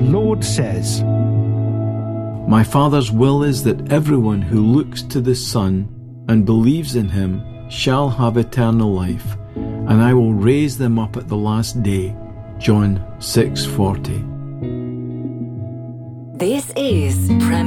Lord says, "My Father's will is that everyone who looks to the Son and believes in him shall have eternal life, and I will raise them up at the last day." John 6:40. This is